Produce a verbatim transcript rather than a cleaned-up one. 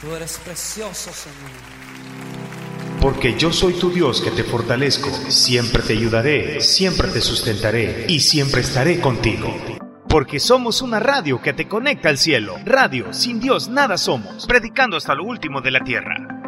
Tú eres precioso, Señor. Porque yo soy tu Dios que te fortalezco, siempre te ayudaré, siempre te sustentaré y siempre estaré contigo. Porque somos una radio que te conecta al cielo. Radio, sin Dios nada somos, predicando hasta lo último de la tierra.